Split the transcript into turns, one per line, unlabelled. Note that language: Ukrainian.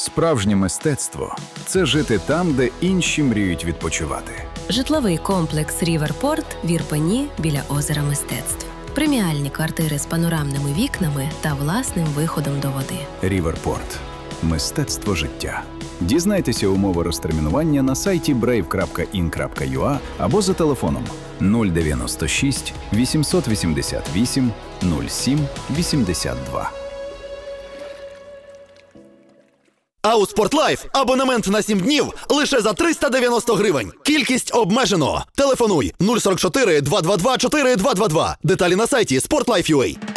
Справжнє мистецтво – це жити там, де інші мріють відпочивати.
Житловий комплекс «Ріверпорт» в Ірпені біля озера Мистецтв. Преміальні квартири з панорамними вікнами та власним виходом до води.
«Ріверпорт» – мистецтво життя. Дізнайтеся умови розтермінування на сайті brave.in.ua або за телефоном 096 888 07 82.
А у «Спортлайф» абонемент на 7 днів лише за 390 гривень. Кількість обмежено. Телефонуй 044 222 4222. Деталі на сайті sportlife.ua.